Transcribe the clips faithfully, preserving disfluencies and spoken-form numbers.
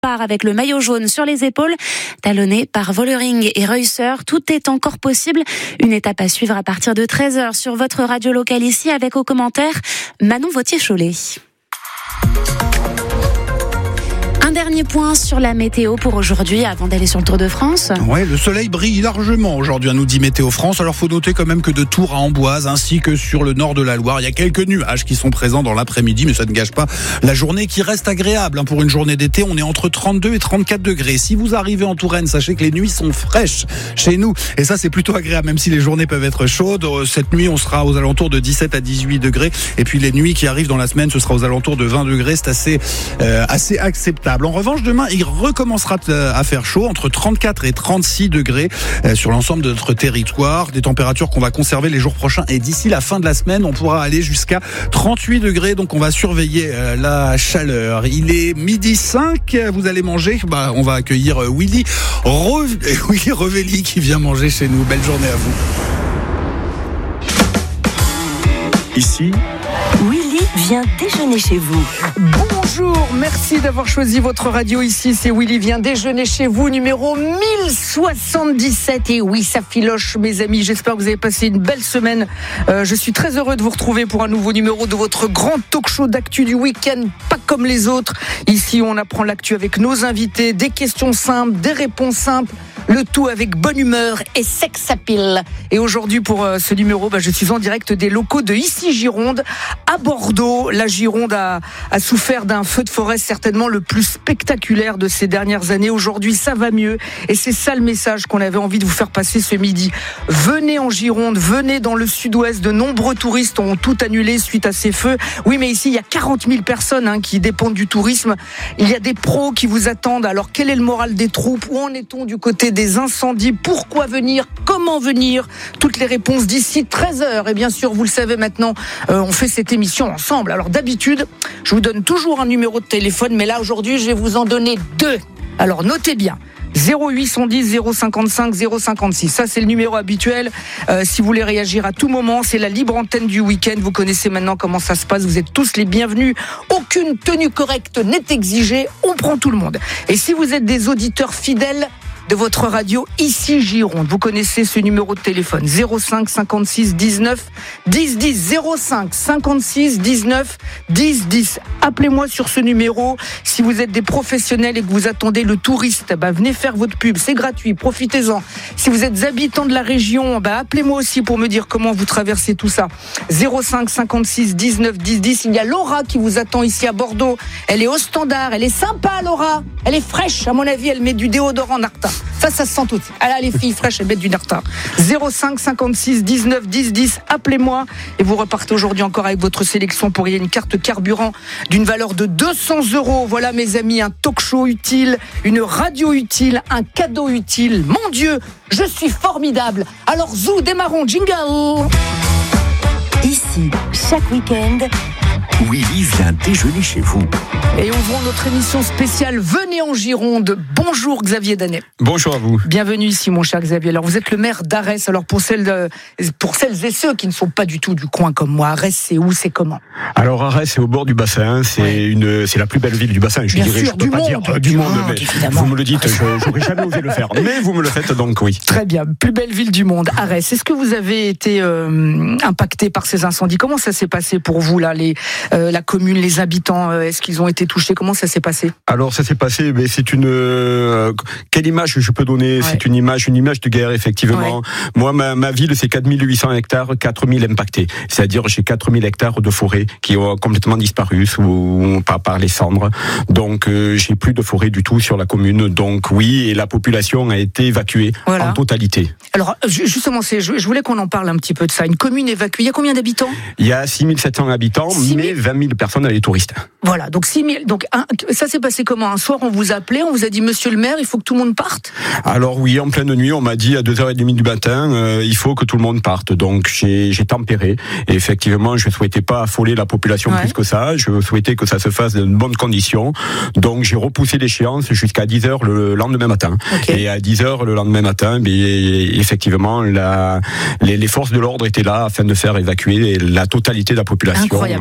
part avec le maillot jaune sur les épaules, talonné par Vollering et Reusser. Tout est encore possible. Une étape à suivre à partir de treize heures sur votre radio locale ici, avec au commentaire Manon Vautier-Cholet. Un dernier point sur la météo pour aujourd'hui avant d'aller sur le Tour de France. Ouais, le soleil brille largement aujourd'hui, nous dit Météo France. Alors faut noter quand même que de Tours à Amboise ainsi que sur le nord de la Loire, il y a quelques nuages qui sont présents dans l'après-midi, mais ça ne gâche pas la journée qui reste agréable. Pour une journée d'été, on est entre trente-deux et trente-quatre degrés. Si vous arrivez en Touraine, sachez que les nuits sont fraîches chez nous. Et ça, c'est plutôt agréable, même si les journées peuvent être chaudes. Cette nuit, on sera aux alentours de dix-sept à dix-huit degrés. Et puis les nuits qui arrivent dans la semaine, ce sera aux alentours de vingt degrés. C'est assez, euh, assez acceptable. En revanche, demain, il recommencera à faire chaud, entre trente-quatre et trente-six degrés sur l'ensemble de notre territoire. Des températures qu'on va conserver les jours prochains. Et d'ici la fin de la semaine, on pourra aller jusqu'à trente-huit degrés. Donc, on va surveiller la chaleur. Il est midi cinq. Vous allez manger. Bah, on va accueillir Willy, Re... Willy Revelli qui vient manger chez nous. Belle journée à vous. Ici, Willy vient déjeuner chez vous. Bonjour, merci d'avoir choisi votre radio ici. C'est Willy vient déjeuner chez vous, numéro mille soixante-dix-sept. Et oui, ça filoche, mes amis. J'espère que vous avez passé une belle semaine. Euh, je suis très heureux de vous retrouver pour un nouveau numéro de votre grand talk-show d'actu du week-end, pas comme les autres. Ici, on apprend l'actu avec nos invités, des questions simples, des réponses simples. Le tout avec bonne humeur et sex appeal. Et aujourd'hui, pour euh, ce numéro, bah, je suis en direct des locaux de Ici Gironde, à Bordeaux. La Gironde a, a souffert d'un feu de forêt certainement le plus spectaculaire de ces dernières années. Aujourd'hui, ça va mieux. Et c'est ça le message qu'on avait envie de vous faire passer ce midi. Venez en Gironde, venez dans le sud-ouest. De nombreux touristes ont tout annulé suite à ces feux. Oui, mais ici, il y a quarante mille personnes hein, qui dépendent du tourisme. Il y a des pros qui vous attendent. Alors, quel est le moral des troupes? Où en est-on du côté des incendies? Pourquoi venir? Comment venir? Toutes les réponses d'ici treize heures. Et bien sûr, vous le savez maintenant, euh, on fait cette émission ensemble. Alors d'habitude, je vous donne toujours un numéro de téléphone, mais là aujourd'hui, je vais vous en donner deux. Alors notez bien. zéro huit cent dix zéro cinquante-cinq zéro cinquante-six. Ça, c'est le numéro habituel. Euh, si vous voulez réagir à tout moment, c'est la libre antenne du week-end. Vous connaissez maintenant comment ça se passe. Vous êtes tous les bienvenus. Aucune tenue correcte n'est exigée. On prend tout le monde. Et si vous êtes des auditeurs fidèles de votre radio Ici Gironde, vous connaissez ce numéro de téléphone zéro cinq cinquante-six dix-neuf dix dix zéro cinq cinquante-six dix-neuf dix dix. Appelez-moi sur ce numéro si vous êtes des professionnels et que vous attendez le touriste. Bah, venez faire votre pub, c'est gratuit, profitez-en. Si vous êtes habitants de la région, bah, appelez-moi aussi pour me dire comment vous traversez tout ça. zéro cinq cinquante-six dix-neuf dix dix. Il y a Laura qui vous attend ici à Bordeaux. Elle est au standard, elle est sympa Laura. Elle est fraîche, à mon avis, elle met du déodorant Narta. Ça, ça se sent tout de suite. Ah là, les filles fraîches, elles mettent du Narta. zéro cinq cinquante-six dix-neuf dix dix. Appelez-moi et vous repartez aujourd'hui encore avec votre sélection pour y avoir une carte carburant d'une valeur de deux cents euros. Voilà, mes amis, un talk-show utile, une radio utile, un cadeau utile. Mon Dieu, je suis formidable. Alors, zou, démarrons, jingle. Ici, chaque week-end, Willy vient déjeuner chez vous. Et ouvrons notre émission spéciale Venez en Gironde. Bonjour Xavier Danet. Bonjour à vous. Bienvenue ici mon cher Xavier. Alors vous êtes le maire d'Arès. Alors pour celles, de, pour celles et ceux qui ne sont pas du tout du coin comme moi, Arès c'est où, c'est comment? Alors Arès c'est au bord du bassin, c'est ouais. une, c'est la plus belle ville du bassin. Je Bien dirais, sûr, je peux du pas monde, dire euh, du du monde, monde, mais évidemment. vous me le dites, je, j'aurais jamais osé le faire. Mais vous me le faites donc oui. Très bien, plus belle ville du monde, Arès. Est-ce que vous avez été euh, impacté par ces incendies? Comment ça s'est passé pour vous là, les, euh, la commune, les habitants? euh, Est-ce qu'ils ont été touchés? Comment ça s'est passé? Alors ça s'est passé, mais c'est une euh, quelle image je peux donner? Ouais. C'est une image, une image de guerre effectivement. Ouais. Moi, ma, ma ville, c'est quatre mille huit cents hectares, quatre mille impactés. C'est-à-dire j'ai quatre mille hectares de forêt qui ont complètement disparu sous, par, par les cendres. Donc euh, j'ai plus de forêt du tout sur la commune. Donc oui, et la population a été évacuée voilà. en totalité. Alors justement, c'est, je, je voulais qu'on en parle un petit peu de ça. Une commune évacuée. Il y a combien d'habitants? Il y a six mille sept cents habitants, six mille mais vingt mille personnes les touristes. Voilà, donc six mille. Donc un, ça s'est passé comment? Un soir, on vous a appelé, on vous a dit Monsieur le maire, il faut que tout le monde parte? Alors oui, en pleine nuit, on m'a dit à deux heures trente du matin, euh, il faut que tout le monde parte. Donc j'ai, j'ai tempéré. Et effectivement, je ne souhaitais pas affoler la population ouais. plus que ça. Je souhaitais que ça se fasse dans de bonnes conditions. Donc j'ai repoussé l'échéance jusqu'à dix heures le lendemain matin. Okay. Et à dix heures le lendemain matin, ben, effectivement, la, les, les forces de l'ordre étaient là afin de faire évacuer la totalité de la population. Incroyable. Tout le monde est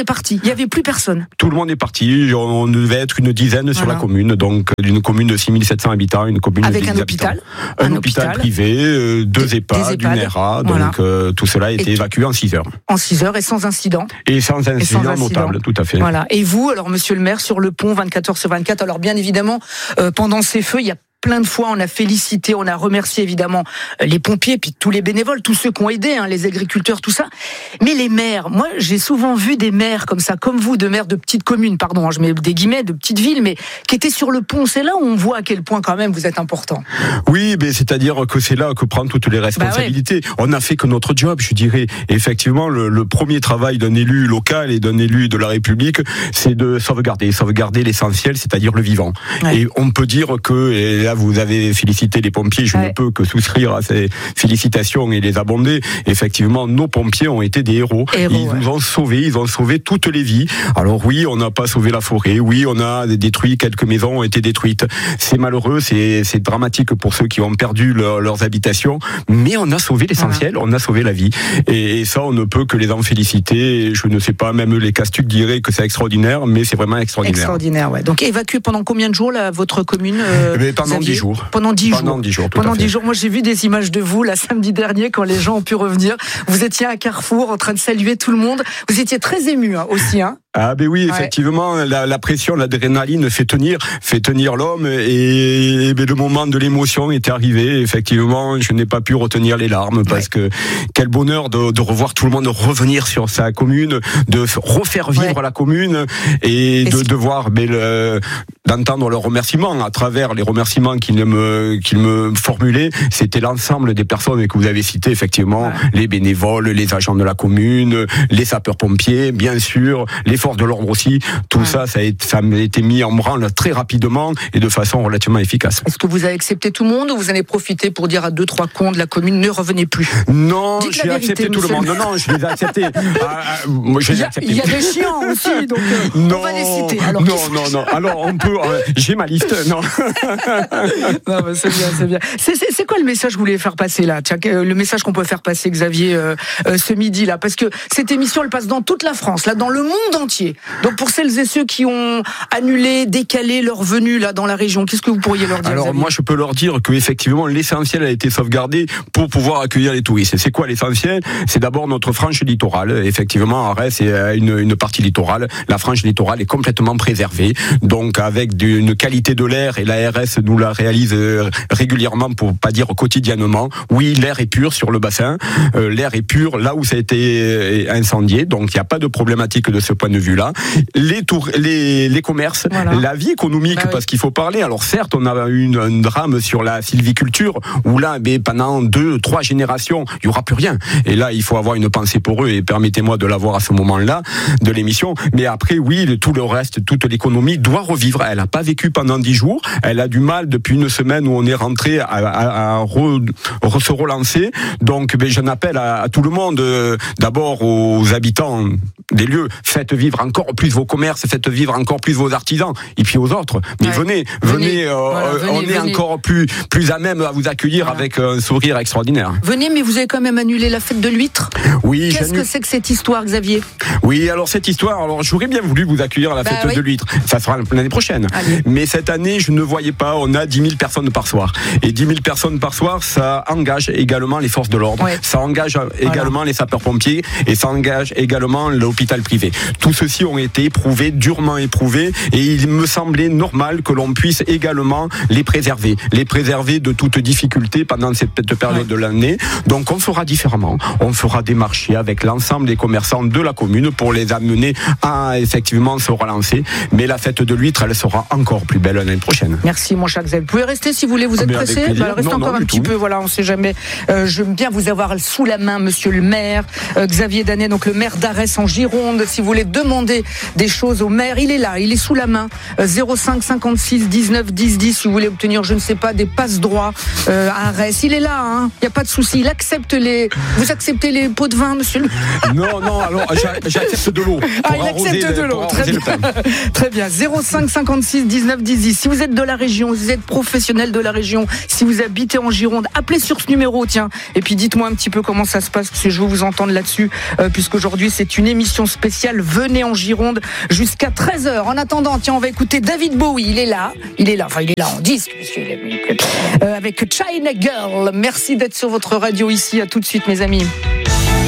parti. Il n'y avait plus personne. Tout le monde est parti. On devait être une dizaine sur voilà. la commune. Donc, d'une commune de six mille sept cents habitants, une commune avec de un hôpital. Un, un hôpital, hôpital privé, euh, deux des, EHPAD, des EHPAD, une R A. voilà. Donc, euh, tout cela a été et évacué en six heures. En six heures et sans incident. Et sans incident, et sans incident notable, tout à fait. Voilà. Et vous, alors, monsieur le maire, sur le pont, vingt-quatre heures sur vingt-quatre, alors bien évidemment, euh, pendant ces feux, il y a plein de fois, on a félicité, on a remercié évidemment les pompiers, puis tous les bénévoles, tous ceux qui ont aidé, hein, les agriculteurs, tout ça. Mais les maires, moi, j'ai souvent vu des maires comme ça, comme vous, de maires de petites communes, pardon, hein, je mets des guillemets, de petites villes, mais qui étaient sur le pont. C'est là où on voit à quel point quand même vous êtes important. Oui, mais c'est-à-dire que c'est là que prend toutes les responsabilités. Bah ouais. On n'a fait que notre job, je dirais. Effectivement, le, le premier travail d'un élu local et d'un élu de la République, c'est de sauvegarder, sauvegarder l'essentiel, c'est-à-dire le vivant. Ouais. Et on peut dire que, et là, vous avez félicité les pompiers, je ouais. ne peux que souscrire à ces félicitations et les abonder. Effectivement, nos pompiers ont été des héros. héros ils ouais. nous ont sauvés, ils ont sauvé toutes les vies. Alors oui, on n'a pas sauvé la forêt, oui, on a détruit, quelques maisons ont été détruites. C'est malheureux, c'est, c'est dramatique pour ceux qui ont perdu leur, leurs habitations, mais on a sauvé l'essentiel, voilà. on a sauvé la vie. Et, et ça, on ne peut que les en féliciter. Je ne sais pas, même les Castucs diraient que c'est extraordinaire, mais c'est vraiment extraordinaire. Extraordinaire, ouais. Donc évacué pendant combien de jours, là, votre commune euh, mais pendant dix jours. Pendant dix jours. Pendant dix jours. Pendant dix jours. Moi, j'ai vu des images de vous, là, samedi dernier, quand les gens ont pu revenir. Vous étiez à Carrefour, en train de saluer tout le monde. Vous étiez très ému, hein, aussi, hein. Ah ben oui, effectivement, ouais. la, la pression, l'adrénaline fait tenir, fait tenir l'homme, et, et ben le moment de l'émotion est arrivé. Effectivement, je n'ai pas pu retenir les larmes parce ouais. que quel bonheur de, de revoir tout le monde revenir sur sa commune, de refaire vivre ouais. la commune et, et de, de voir ben, le, d'entendre leurs remerciements à travers les remerciements qu'ils me qu'ils me formulaient. C'était l'ensemble des personnes que vous avez citées, effectivement, ouais. les bénévoles, les agents de la commune, les sapeurs-pompiers, bien sûr, les forces de l'ordre aussi. Tout ouais. ça, ça a, été, ça a été mis en branle très rapidement et de façon relativement efficace. Est-ce que vous avez accepté tout le monde ou vous en avez profité pour dire à deux, trois cons de la commune ne revenez plus? Non, Dites j'ai vérité, accepté tout le monde. Non, non, je les ai acceptés. ah, moi, je les ai acceptés. Il y a des chiants aussi, donc euh, non, on va les citer. Alors, non, non, non. Alors on peut. Euh, j'ai ma liste. Non. non, mais c'est bien, c'est bien. C'est, c'est, c'est quoi le message que vous voulez faire passer là? Tiens, le message qu'on peut faire passer, Xavier, euh, euh, ce midi là, parce que cette émission elle passe dans toute la France, là, dans le monde entier. Donc pour celles et ceux qui ont annulé, décalé leur venue là dans la région, qu'est-ce que vous pourriez leur dire? Alors Xavier? moi je peux leur dire que effectivement l'essentiel a été sauvegardé pour pouvoir accueillir les touristes. C'est quoi l'essentiel? C'est d'abord notre frange littorale. Effectivement, Arès c'est une, une partie littorale. La frange littorale est complètement préservée, donc avec une qualité de l'air, et l'A R S nous la réalise régulièrement, pour pas dire quotidiennement. Oui, l'air est pur sur le bassin, euh, l'air est pur là où ça a été incendié, donc il n'y a pas de problématique de ce point de vue-là. Les tours, les, les commerces, voilà. La vie économique, bah oui. Parce qu'il faut parler. Alors certes, on a eu une, un drame sur la sylviculture, où là, ben, pendant deux, trois générations, il y aura plus rien. Et là, il faut avoir une pensée pour eux, et permettez-moi de l'avoir à ce moment-là de l'émission. Mais après, oui, tout le reste, toute l'économie doit revivre. Elle n'a pas vécu pendant dix jours. Elle a du mal depuis une semaine où on est rentré à, à, à re, re, se relancer. Donc, ben, j'en appelle à, à tout le monde, euh, d'abord aux habitants des lieux, faites vivre encore plus vos commerces, faites vivre encore plus vos artisans, et puis aux autres. Mais ouais. venez, venez, venez, euh, voilà, venez on venez. est encore plus, plus à même à vous accueillir voilà. avec un sourire extraordinaire. Venez, mais vous avez quand même annulé la fête de l'huître. Oui. Qu'est-ce que c'est que cette histoire, Xavier? Oui, alors cette histoire, alors j'aurais bien voulu vous accueillir à la bah, fête oui. de l'huître. Ça sera l'année prochaine. Allez. Mais cette année, je ne voyais pas, on a dix mille personnes par soir. Et dix mille personnes par soir, ça engage également les forces de l'ordre. Ouais. Ça engage également voilà. les sapeurs-pompiers, et ça engage également l'hôpital privé. Tous ceux-ci ont été éprouvés, durement éprouvés, et il me semblait normal que l'on puisse également les préserver, les préserver de toute difficulté pendant cette période ouais. de l'année. Donc on fera différemment. On fera des marchés avec l'ensemble des commerçants de la commune pour les amener à effectivement se relancer. Mais la fête de l'huître, elle sera encore plus belle l'année prochaine. Merci mon cher Xavier. Vous pouvez rester si vous voulez, vous êtes ah, pressé. Bah, reste non, encore non, un petit tout. peu, voilà, on sait jamais. Euh, je veux bien vous avoir sous la main, monsieur le maire, euh, Xavier Danet, donc le maire d'Arès en Gironde. Si vous voulez demander des choses au maire, il est là, il est sous la main. Euh, zéro cinq cinquante-six dix-neuf dix dix, si vous voulez obtenir, je ne sais pas, des passes droits euh, à Arès. Il est là, hein. Il n'y a pas de souci. Il accepte les. Vous acceptez les pots de vin, monsieur le Non, non, alors j'accepte de l'eau. Ah, il accepte de l'eau. Très bien. Très bien. zéro cinq cinquante-six dix-neuf dix dix. Si vous êtes de la région, vous êtes professionnels de la région. Si vous habitez en Gironde, appelez sur ce numéro, tiens. Et puis dites-moi un petit peu comment ça se passe, parce que je veux vous entendre là-dessus, euh, puisqu'aujourd'hui c'est une émission spéciale. Venez en Gironde jusqu'à treize heures. En attendant, tiens, on va écouter David Bowie. Il est là. Il est là. Enfin, il est là en disque, puisqu'il est, euh, avec China Girl. Merci d'être sur votre radio ici. À tout de suite, mes amis.